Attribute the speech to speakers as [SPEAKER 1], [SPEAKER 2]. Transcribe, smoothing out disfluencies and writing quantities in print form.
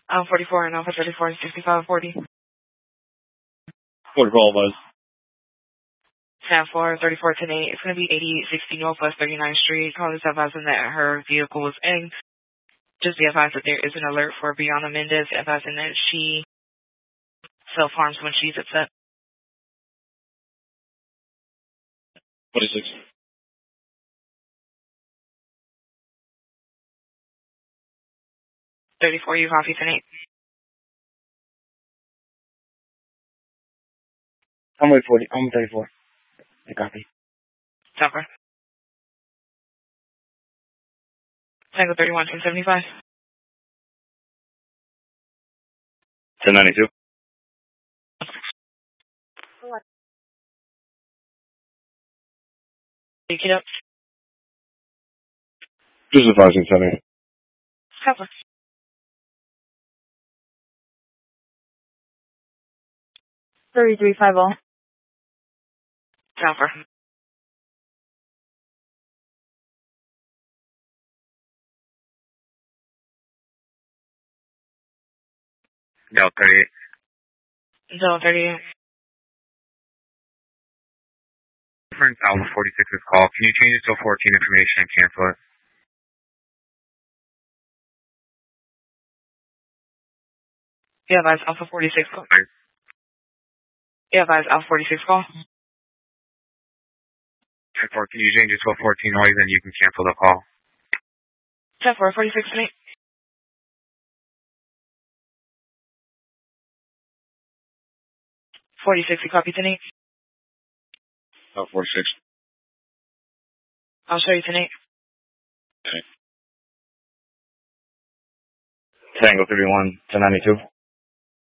[SPEAKER 1] 44 and Alpha 34, 6540.
[SPEAKER 2] 44 was.
[SPEAKER 1] San 4, 34 today. It's going to be 8860 Northwest 39th Street. Call is advising that her vehicle was in. Just be advised that there is an alert for Brianna Mendez, advising that she self-harms when she's upset.
[SPEAKER 2] 46.
[SPEAKER 1] 34, you copy tonight.
[SPEAKER 3] I'm 34. I copy.
[SPEAKER 1] Topper. Tango 31, 1075.
[SPEAKER 2] 1092.
[SPEAKER 1] Pick it up.
[SPEAKER 2] Just advising, Sunny.
[SPEAKER 1] Topper.
[SPEAKER 4] 3350.
[SPEAKER 1] Topper.
[SPEAKER 2] Del 38.
[SPEAKER 1] Del 38.
[SPEAKER 2] Reference Alpha 46's call. Can you change it to 14 information and cancel it?
[SPEAKER 1] Yeah, advise Alpha 46 call. Yeah, advise Alpha 46 call.
[SPEAKER 2] 10-4, can you change it to a 14 noise and you can cancel the call?
[SPEAKER 1] 10-4, 46 tonight. 46, you copy tonight.
[SPEAKER 2] 46.
[SPEAKER 1] I'll show you tonight.
[SPEAKER 2] Okay. Tango 31, 1092.